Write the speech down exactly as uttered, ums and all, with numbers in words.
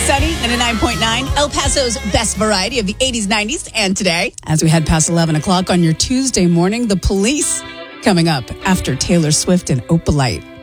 sunny, ninety-nine point nine. El Paso's best variety of the eighties, nineties, and today. As we head past eleven o'clock on your Tuesday morning, The Police coming up after Taylor Swift and Opalite.